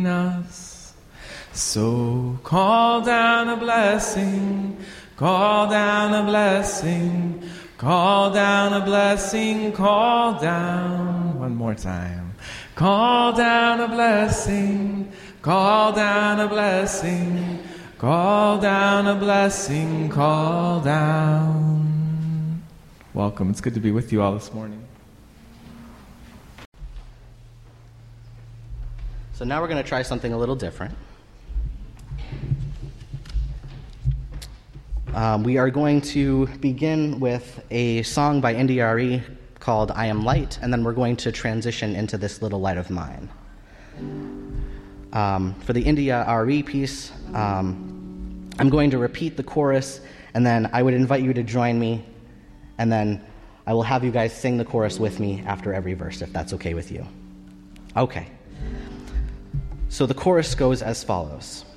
us. So call down a blessing, call down a blessing, call down a blessing, call down. One more time. Call down a blessing, call down a blessing, call down a blessing, call down. Welcome. It's good to be with you all this morning. So now we're going to try something a little different. We are going to begin with a song by India Arie called I Am Light, and then we're going to transition into This Little Light of Mine. For the India Arie piece, I'm going to repeat the chorus, and then I would invite you to join me, and then I will have you guys sing the chorus with me after every verse, if that's okay with you. Okay. So the chorus goes as follows.